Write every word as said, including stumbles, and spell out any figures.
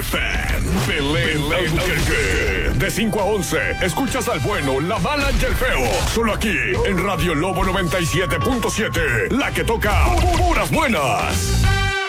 F M. Belén Albuquerque. De cinco a once, escuchas al bueno, la mala y el feo. Solo aquí, en Radio Lobo noventa y siete punto siete. La que toca puras buenas.